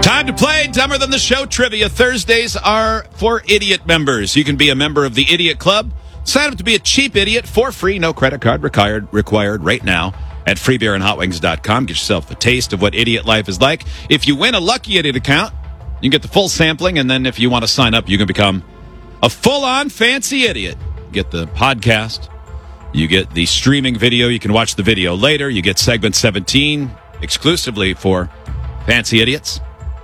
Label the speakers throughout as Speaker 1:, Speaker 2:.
Speaker 1: Time to play Dumber Than the Show trivia. Thursdays are for idiot members. You can be a member of the Idiot Club. Sign up to be a cheap idiot for free. No credit card required right now at freebeerandhotwings.com. Get yourself a taste of what idiot life is like. If you win a Lucky Idiot account, you get the full sampling. And then if you want to sign up, you can become a full-on fancy idiot. Get the podcast. You get the streaming video. You can watch the video later. You get segment 17 exclusively for fancy idiots.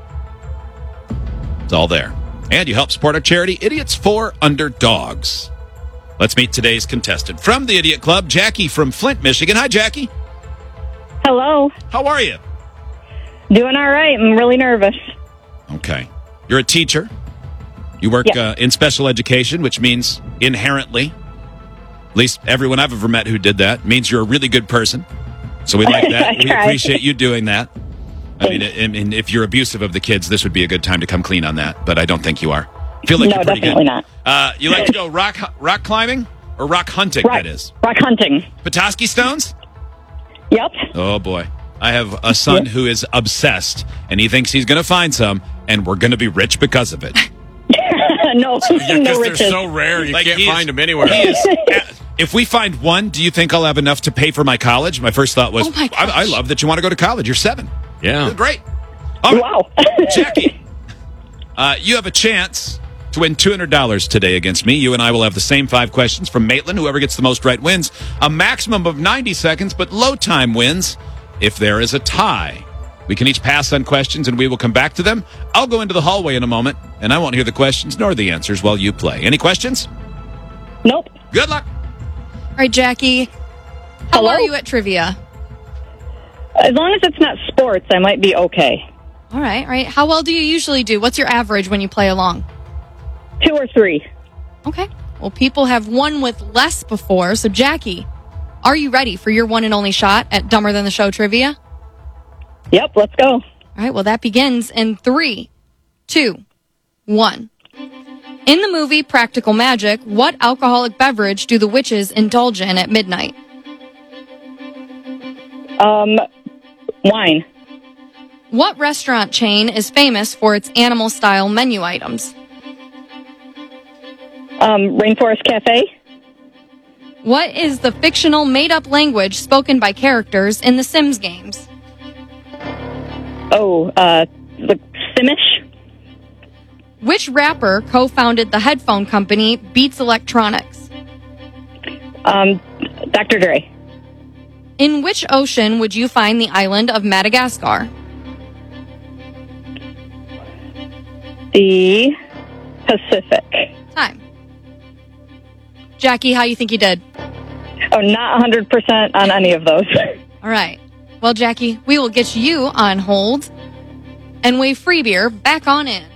Speaker 1: It's all there. And you help support our charity, Idiots for Underdogs. Let's meet today's contestant. From the Idiot Club, Jackie from Flint, Michigan. Hi, Jackie.
Speaker 2: Hello.
Speaker 1: How are you?
Speaker 2: Doing all right. I'm really nervous.
Speaker 1: Okay. You're a teacher. You work in special education, which means inherently, at least everyone I've ever met who did that, means you're a really good person. So we like that. We appreciate you doing that. I mean, if you're abusive of the kids, this would be a good time to come clean on that, but I don't think you are. I feel like you're pretty
Speaker 2: definitely
Speaker 1: good.
Speaker 2: Not.
Speaker 1: You like to go rock climbing or rock hunting, that is?
Speaker 2: Rock hunting.
Speaker 1: Petoskey Stones?
Speaker 2: Yep.
Speaker 1: Oh, boy. I have a son who is obsessed, and he thinks he's going to find some, and we're going to be rich because of it.
Speaker 2: No riches.
Speaker 3: They're so rare, you can't find them anywhere.
Speaker 1: If we find one, do you think I'll have enough to pay for my college? My first thought was, I love that you want to go to college. You're 7.
Speaker 3: Yeah.
Speaker 1: You're great. All right.
Speaker 2: Wow.
Speaker 1: Jackie, you have a chance to win $200 today against me. You and I will have the same 5 questions from Maitland. Whoever gets the most right wins. A maximum of 90 seconds, but low time wins if there is a tie. We can each pass on questions, and we will come back to them. I'll go into the hallway in a moment, and I won't hear the questions nor the answers while you play. Any questions?
Speaker 2: Nope.
Speaker 1: Good luck.
Speaker 4: All right, Jackie. How
Speaker 2: Hello?
Speaker 4: are you at trivia?
Speaker 2: As long as it's not sports, I might be okay.
Speaker 4: All right. How well do you usually do? What's your average when you play along?
Speaker 2: 2 or 3.
Speaker 4: Okay. Well, people have won with less before. So, Jackie, are you ready for your one and only shot at Dumber Than the Show trivia?
Speaker 2: Yep, let's go.
Speaker 4: All right. Well, that begins in 3, 2, 1. In the movie Practical Magic, what alcoholic beverage do the witches indulge in at midnight?
Speaker 2: Wine.
Speaker 4: What restaurant chain is famous for its animal-style menu items?
Speaker 2: Rainforest Cafe.
Speaker 4: What is the fictional made-up language spoken by characters in the Sims games?
Speaker 2: The Simish.
Speaker 4: Which rapper co-founded the headphone company Beats Electronics?
Speaker 2: Dr. Dre.
Speaker 4: In which ocean would you find the island of Madagascar?
Speaker 2: The Pacific.
Speaker 4: Time. Jackie, how you think you did?
Speaker 2: Oh, not 100% on any of those.
Speaker 4: All right. Well, Jackie, we will get you on hold and wave free beer back on in.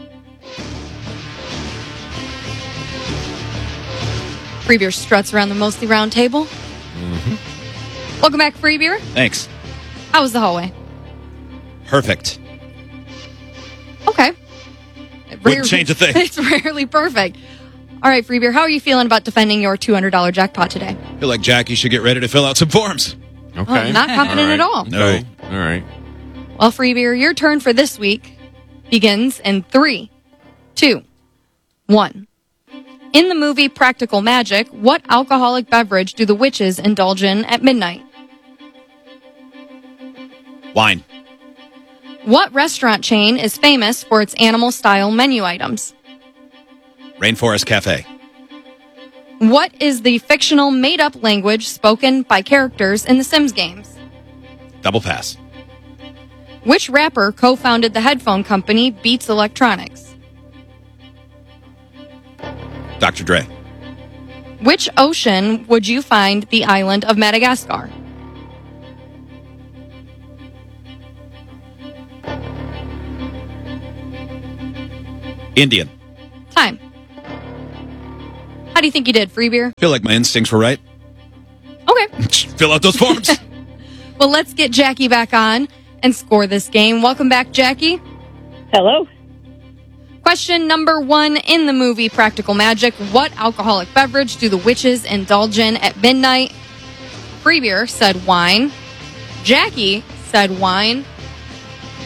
Speaker 4: Free beer struts around the mostly round table.
Speaker 1: Mm-hmm.
Speaker 4: Welcome back, free beer.
Speaker 1: Thanks.
Speaker 4: How was the hallway?
Speaker 1: Perfect.
Speaker 4: Okay.
Speaker 1: Wouldn't change a thing.
Speaker 4: It's rarely perfect. All right, free beer, how are you feeling about defending your $200 jackpot today?
Speaker 1: I feel like Jackie should get ready to fill out some forms.
Speaker 3: Okay.
Speaker 4: Oh, not confident at all.
Speaker 1: No.
Speaker 3: All right.
Speaker 4: Well, free beer, your turn for this week begins in 3, 2, 1. In the movie Practical Magic, what alcoholic beverage do the witches indulge in at midnight?
Speaker 1: Wine.
Speaker 4: What restaurant chain is famous for its animal-style menu items?
Speaker 1: Rainforest Cafe.
Speaker 4: What is the fictional made-up language spoken by characters in the Sims games?
Speaker 1: Double pass.
Speaker 4: Which rapper co-founded the headphone company Beats Electronics?
Speaker 1: Dr. Dre.
Speaker 4: Which ocean would you find the island of Madagascar?
Speaker 1: Indian.
Speaker 4: Time. How do you think you did, free beer?
Speaker 1: I feel like my instincts were right.
Speaker 4: Okay.
Speaker 1: Fill out those forms.
Speaker 4: Well, let's get Jackie back on and score this game. Welcome back, Jackie.
Speaker 2: Hello.
Speaker 4: Question number 1. In the movie Practical Magic, what alcoholic beverage do the witches indulge in at midnight? Free beer said wine. Jackie said wine.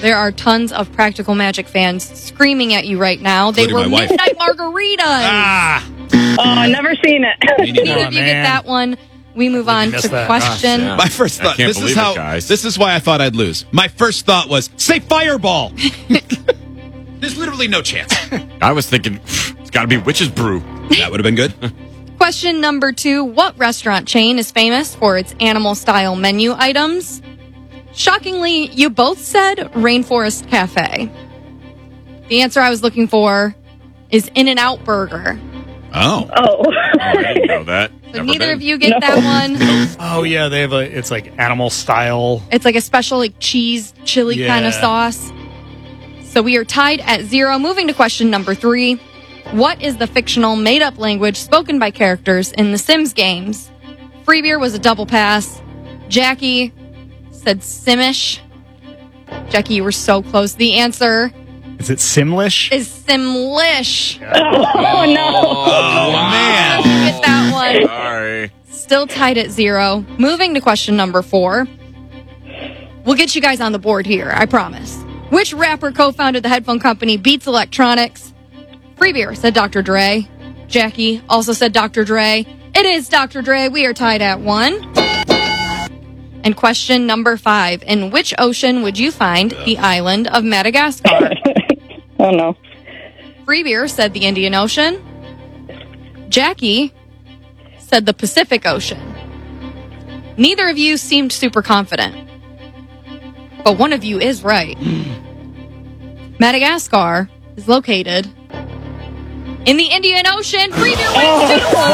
Speaker 4: There are tons of Practical Magic fans screaming at you right now. They
Speaker 1: Including
Speaker 4: were
Speaker 1: my wife.
Speaker 4: Midnight Margaritas.
Speaker 2: Oh, never seen it.
Speaker 4: Neither of you get that one. We move on to question.
Speaker 3: Yeah.
Speaker 1: My first thought,
Speaker 3: can't
Speaker 1: this is
Speaker 3: believe it, guys.
Speaker 1: this is why I thought I'd lose. My first thought was, say Fireball. There's literally no chance.
Speaker 3: I was thinking, it's got to be Witch's Brew.
Speaker 1: That would have been good.
Speaker 4: Question number 2. What restaurant chain is famous for its animal-style menu items? Shockingly, you both said Rainforest Cafe. The answer I was looking for is In-N-Out Burger.
Speaker 1: Oh.
Speaker 2: Oh.
Speaker 3: I didn't know that.
Speaker 4: So
Speaker 3: Never
Speaker 4: neither
Speaker 3: been.
Speaker 4: of you get that one.
Speaker 5: Oh yeah, they have it's like animal style.
Speaker 4: It's like a special like cheese chili kind of
Speaker 5: Yeah.
Speaker 4: sauce. So we are tied at 0. Moving to question number 3. What is the fictional made-up language spoken by characters in the Sims games? Free beer was a double pass. Jackie said Simish. Jackie, you were so close. The answer
Speaker 5: Is it Simlish?
Speaker 4: is Simlish.
Speaker 2: Oh, no.
Speaker 1: Oh, man.
Speaker 4: You get that one.
Speaker 3: Sorry.
Speaker 4: Still tied at 0. Moving to question number 4. We'll get you guys on the board here, I promise. Which rapper co-founded the headphone company Beats Electronics? Free beer said Dr. Dre. Jackie also said Dr. Dre. It is Dr. Dre. We are tied at 1. And question number 5. In which ocean would you find the island of Madagascar?
Speaker 2: Oh, no.
Speaker 4: Free beer said the Indian Ocean. Jackie said the Pacific Ocean. Neither of you seemed super confident. But one of you is right. Madagascar is located in the Indian Ocean. Free beer wins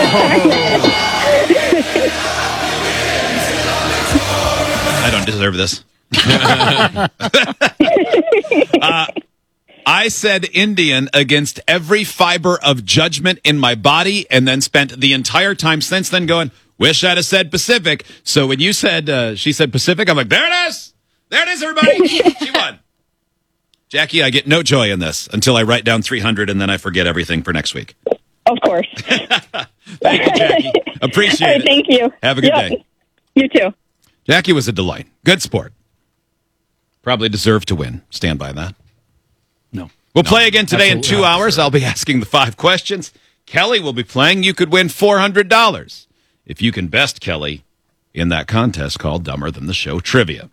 Speaker 4: 2-1.
Speaker 1: I don't deserve this. I said Indian against every fiber of judgment in my body and then spent the entire time since then going, wish I'd have said Pacific. So when you said, she said Pacific, I'm like, there it is. There it is, everybody. She won. Jackie, I get no joy in this until I write down 300 and then I forget everything for next week.
Speaker 2: Of course.
Speaker 1: Thank you, Jackie. Appreciate it.
Speaker 2: Thank you.
Speaker 1: Have a good day.
Speaker 2: You too.
Speaker 1: Jackie was a delight. Good sport. Probably deserved to win. Stand by that.
Speaker 5: No.
Speaker 1: We'll play again today in 2
Speaker 5: absolutely not.
Speaker 1: hours. I'll be asking the 5 questions. Kelly will be playing. You could win $400 if you can best Kelly in that contest called Dumber Than the Show Trivia.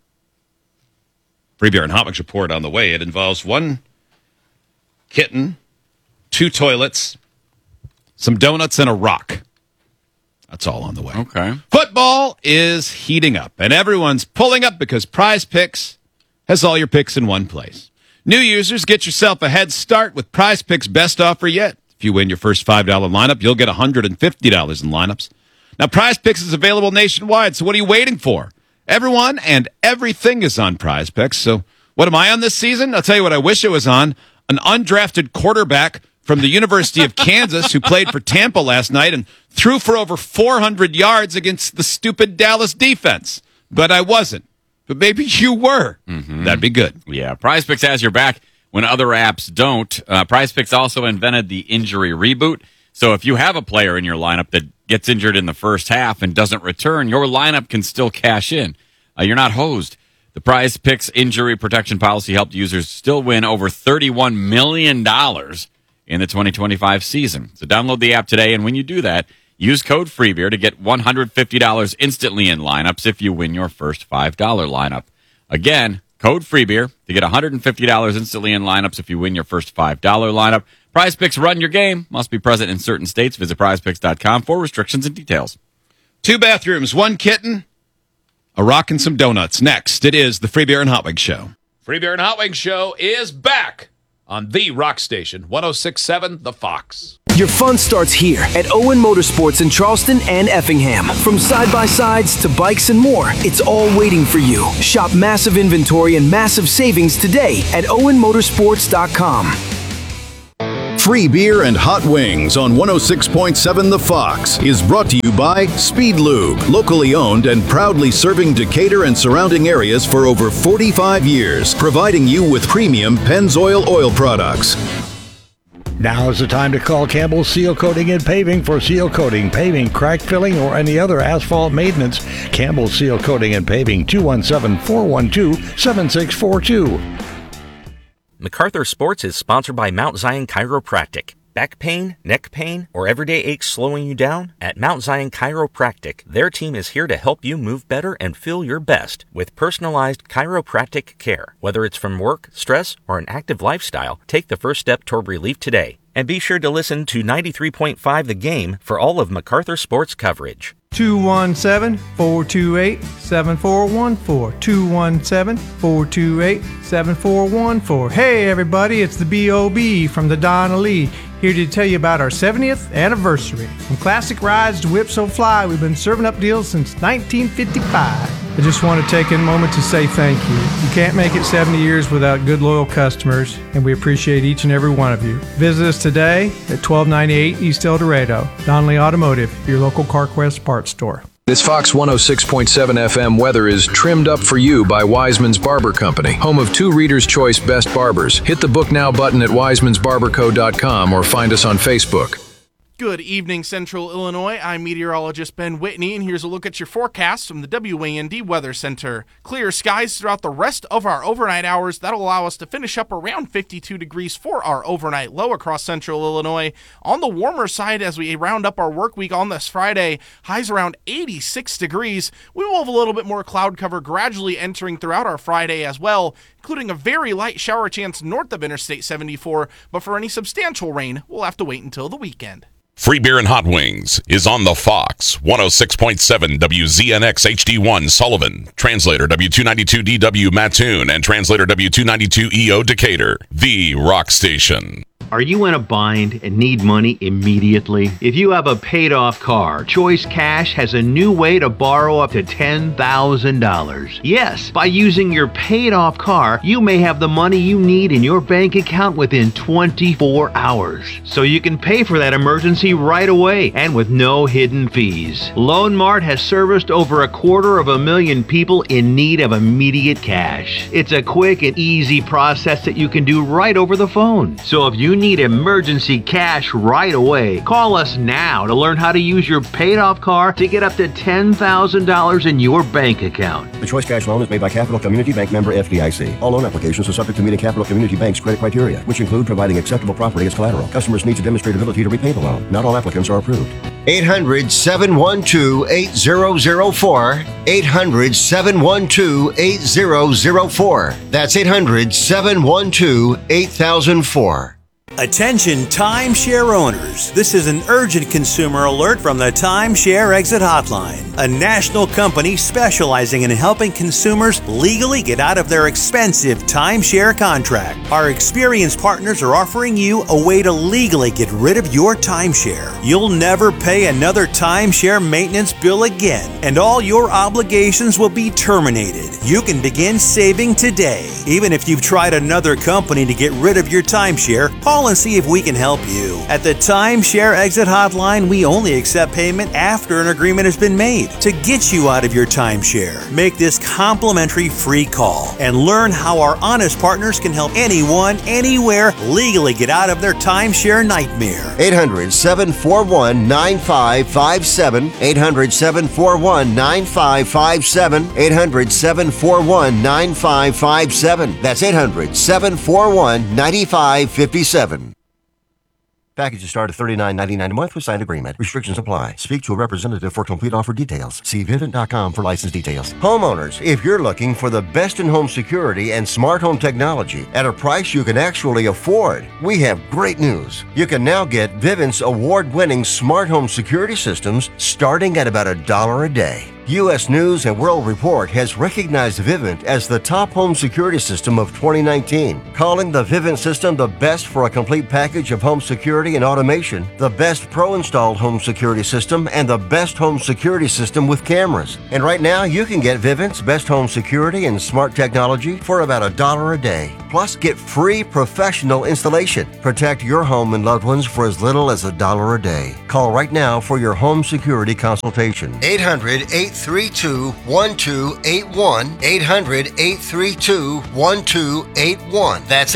Speaker 1: Free Beer and Hot Mix report on the way. It involves 1 kitten, 2 toilets, some donuts, and a rock. That's all on the way.
Speaker 3: Okay.
Speaker 1: Football is heating up, and everyone's pulling up because Prize Picks has all your picks in one place. New users, get yourself a head start with Prize Picks' best offer yet. If you win your first $5 lineup, you'll get $150 in lineups. Now, Prize Picks is available nationwide, so what are you waiting for? Everyone and everything is on Prize Picks. So what am I on this season? I'll tell you what I wish it was on. An undrafted quarterback from the University of Kansas who played for Tampa last night and threw for over 400 yards against the stupid Dallas defense. But I wasn't. But maybe you were. Mm-hmm. That'd be good.
Speaker 3: Yeah, Prize Picks has your back when other apps don't. Prize Picks also invented the injury reboot. So if you have a player in your lineup that gets injured in the first half and doesn't return, your lineup can still cash in. You're not hosed. The Prize Picks injury protection policy helped users still win over $31 million in the 2025 season. So download the app today, and when you do that, use code FREEBEER to get $150 instantly in lineups if you win your first $5 lineup. Again, code FREEBEER to get $150 instantly in lineups if you win your first $5 lineup. Prize Picks run your game. Must be present in certain states. Visit prizepicks.com for restrictions and details.
Speaker 1: 2 bathrooms, 1 kitten, a rock, and some donuts. Next, it is the Free Beer and Hot Wings Show. Free Beer and Hot Wings Show is back on the rock station, 106.7 The Fox.
Speaker 6: Your fun starts here at Owen Motorsports in Charleston and Effingham. From side-by-sides to bikes and more, it's all waiting for you. Shop massive inventory and massive savings today at owenmotorsports.com.
Speaker 7: Free Beer and Hot Wings on 106.7 The Fox is brought to you by Speed Lube, locally owned and proudly serving Decatur and surrounding areas for over 45 years, providing you with premium Pennzoil oil products.
Speaker 8: Now is the time to call Campbell Seal Coating and Paving for seal coating, paving, crack filling, or any other asphalt maintenance. Campbell Seal Coating and Paving, 217-412-7642.
Speaker 9: MacArthur Sports is sponsored by Mount Zion Chiropractic. Back pain, neck pain, or everyday aches slowing you down? At Mount Zion Chiropractic, their team is here to help you move better and feel your best with personalized chiropractic care. Whether it's from work, stress, or an active lifestyle, take the first step toward relief today. And be sure to listen to 93.5 The Game for all of MacArthur Sports coverage.
Speaker 10: 217-428-7414. 217-428-7414. Hey everybody, it's the B.O.B. from the Donna Lee, here to tell you about our 70th anniversary. From classic rides to Whip So Fly, we've been serving up deals since 1955. I just want to take a moment to say thank you. You can't make it 70 years without good, loyal customers, and we appreciate each and every one of you. Visit us today at 1298 East El Dorado. Donnelly Automotive, your local CarQuest parts store.
Speaker 11: This Fox 106.7 FM weather is trimmed up for you by Wiseman's Barber Company, home of 2 Reader's Choice Best Barbers. Hit the Book Now button at wisemansbarberco.com or find us on Facebook.
Speaker 12: Good evening, Central Illinois. I'm meteorologist Ben Whitney, and here's a look at your forecast from the WAND Weather Center. Clear skies throughout the rest of our overnight hours. That'll allow us to finish up around 52 degrees for our overnight low across Central Illinois. On the warmer side, as we round up our work week on this Friday, highs around 86 degrees. We will have a little bit more cloud cover gradually entering throughout our Friday as well, including a very light shower chance north of Interstate 74, but for any substantial rain, we'll have to wait until the weekend.
Speaker 13: Free Beer and Hot Wings is on the Fox 106.7 WZNX HD1 Sullivan, translator W292DW Mattoon, and translator W292EO Decatur, the rock station.
Speaker 14: Are you in a bind and need money immediately? If you have a paid-off car, Choice Cash has a new way to borrow up to $10,000. Yes, by using your paid-off car, you may have the money you need in your bank account within 24 hours. So you can pay for that emergency right away and with no hidden fees. Loan Mart has serviced over 250,000 people in need of immediate cash. It's a quick and easy process that you can do right over the phone. So if you need emergency cash right away, call us now to learn how to use your paid-off car to get up to $10,000 in your bank account.
Speaker 15: The Choice Cash loan is made by Capital Community Bank, member FDIC. All loan applications are subject to meeting Capital Community Bank's credit criteria, which include providing acceptable property as collateral. Customers need to demonstrate ability to repay the loan. Not all applicants are approved.
Speaker 16: 800-712-8004. 800-712-8004. That's 800-712-8004.
Speaker 17: Attention timeshare owners. This is an urgent consumer alert from the Timeshare Exit Hotline, a national company specializing in helping consumers legally get out of their expensive timeshare contract. Our experienced partners are offering you a way to legally get rid of your timeshare. You'll never pay another timeshare maintenance bill again, and all your obligations will be terminated. You can begin saving today. Even if you've tried another company to get rid of your timeshare, call and see if we can help you. At the Timeshare Exit Hotline, we only accept payment after an agreement has been made to get you out of your timeshare. Make this complimentary free call and learn how our honest partners can help anyone, anywhere, legally get out of their timeshare nightmare.
Speaker 16: 800-741-9557. 800-741-9557. 800-741-9557. That's 800-741-9557. Packages start at $39.99 a month with signed agreement. Restrictions apply. Speak to a representative for complete offer details. See Vivint.com for license details. Homeowners, if you're looking for the best in home security and smart home technology at a price you can actually afford, we have great news. You can now get Vivint's award-winning smart home security systems starting at about $1 a day. U.S. News & World Report has recognized Vivint as the top home security system of 2019, calling the Vivint system the best for a complete package of home security and automation, the best pro-installed home security system, and the best home security system with cameras. And right now, you can get Vivint's best home security and smart technology for about $1 a day. Plus, get free professional installation. Protect your home and loved ones for as little as $1 a day. Call right now for your home security consultation. 800-832-1281. 800-832-1281. That's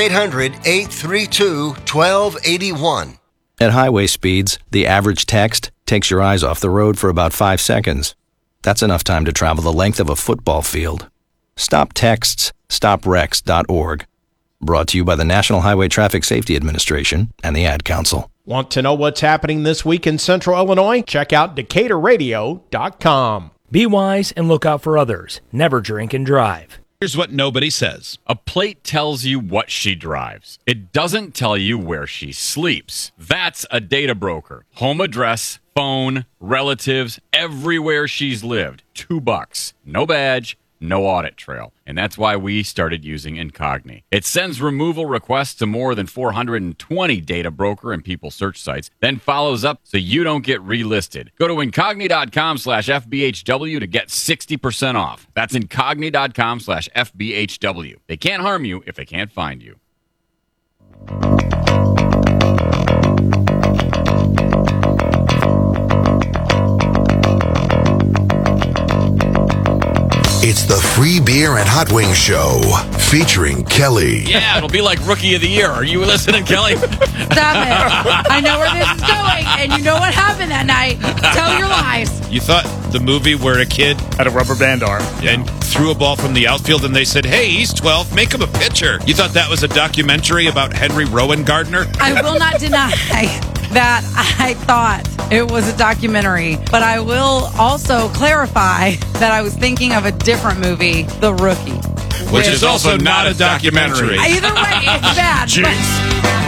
Speaker 16: 800-832-1281.
Speaker 18: At highway speeds, the average text takes your eyes off the road for about 5 seconds. That's enough time to travel the length of a football field. Stop texts. StopWrecks.org. Brought to you by the National Highway Traffic Safety Administration and the Ad Council.
Speaker 19: Want to know what's happening this week in Central Illinois? Check out DecaturRadio.com.
Speaker 20: Be wise and look out for others. Never drink and drive.
Speaker 1: Here's what nobody says.
Speaker 3: A plate tells you what she drives. It doesn't tell you where she sleeps. That's a data broker. Home address, phone, relatives, everywhere she's lived. $2. No badge, no audit trail. And that's why we started using Incogni. It sends removal requests to more than 420 data broker and people search sites, then follows up so you don't get relisted. Go to Incogni.com/FBHW to get 60% off. That's Incogni.com/FBHW. They can't harm you if they can't find you.
Speaker 21: It's the Free Beer and Hot Wings Show, featuring Kelly.
Speaker 3: Yeah, it'll be like Rookie of the Year. Are you listening, Kelly?
Speaker 22: Stop it. I know where this is going, and you know what happened that night. Tell your lies.
Speaker 1: You thought the movie where a kid
Speaker 5: had a rubber band arm
Speaker 1: and threw a ball from the outfield and they said, hey, he's 12, make him a pitcher. You thought that was a documentary about Henry Rowan Gardner?
Speaker 22: I will not deny that I thought it was a documentary, but I will also clarify that I was thinking of a different movie, The Rookie.
Speaker 1: Which is also not a documentary.
Speaker 22: Either way, it's bad.
Speaker 1: Jeez.